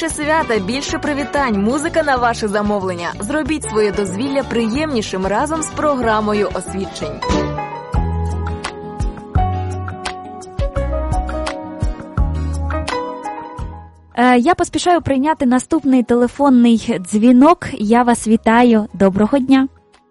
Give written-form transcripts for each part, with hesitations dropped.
Більше свята, більше привітань, музика на ваше замовлення. Зробіть своє дозвілля приємнішим разом з програмою освідчень. Я поспішаю прийняти наступний телефонний дзвінок. Я вас вітаю. Доброго дня.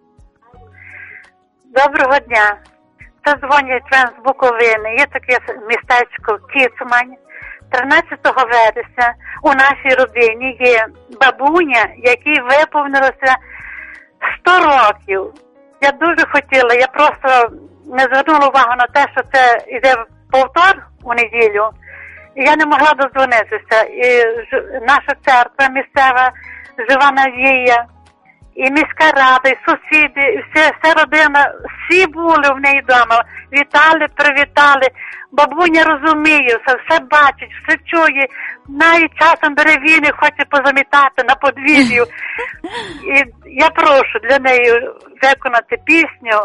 Доброго дня. Це дзвонять вам з Буковини. Є таке містечко Кіцмань. 13 вересня у нашій родині є бабуня, якій виповнилося 100 років. Я дуже хотіла, я просто не звернула увагу на те, що це йде повтор у неділю. І я не могла додзвонитися. І наша церква місцева, Жива Надія, і міська рада, і сусіди, і вся родина, всі були в неї вдома. Вітали, привітали. Бабуня розуміє, все бачить, все чує. Навіть часом бере він і хоче позамітати на подвір'ю. І я прошу для неї виконати пісню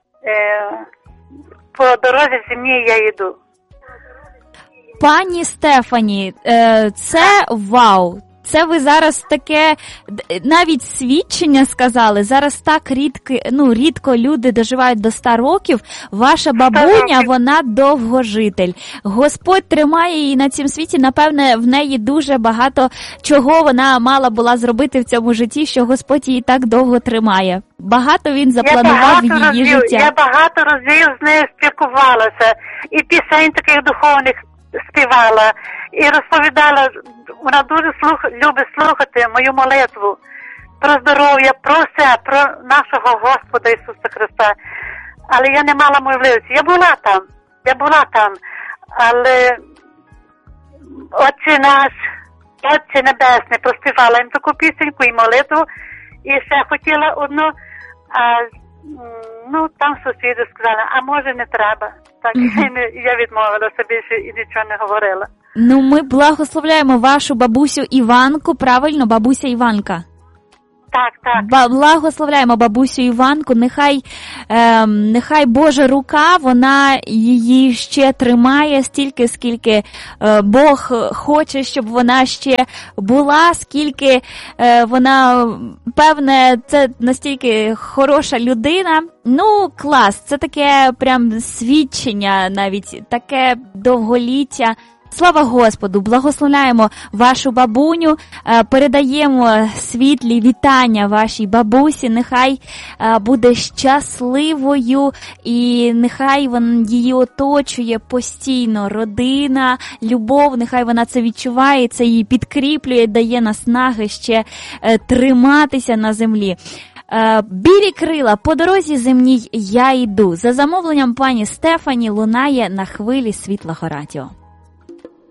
«По дорозі земній я йду». Пані Стефані, це вау! Це ви зараз таке, навіть свідчення сказали, зараз так рідко люди доживають до 100 років. Ваша бабуня, вона довгожитель. Господь тримає її на цім світі, напевне, в неї дуже багато чого вона мала була зробити в цьому житті, що Господь її так довго тримає. Багато він запланував в її життя. Я багато разів з нею спілкувалася, і пісень таких духовних співала, і розповідала, вона дуже любить слухати мою молитву про здоров'я, про все, про нашого Господа Ісуса Христа. Але я не мала можливості. Я була там, але Отче наш, Отче Небесний, проспівала їм таку пісеньку і молитву, і ще хотіла одну, там сусіди сказали, а може не треба. Так, я відмовилася більше і нічого не говорила. Ми благословляємо вашу бабусю Іванку, правильно, бабуся Іванка? Так. Благословляємо бабусю Іванку, нехай Божа рука, вона її ще тримає стільки, скільки Бог хоче, щоб вона ще була, скільки вона, певне, це настільки хороша людина. Клас, це таке прям свідчення навіть, таке довголіття. Слава Господу, благословляємо вашу бабуню, передаємо світлі вітання вашій бабусі, нехай буде щасливою і нехай її оточує постійно родина, любов, нехай вона це відчуває, це її підкріплює, дає наснаги ще триматися на землі. Білі крила, по дорозі земній я йду. За замовленням пані Стефані лунає на хвилі Світлого радіо.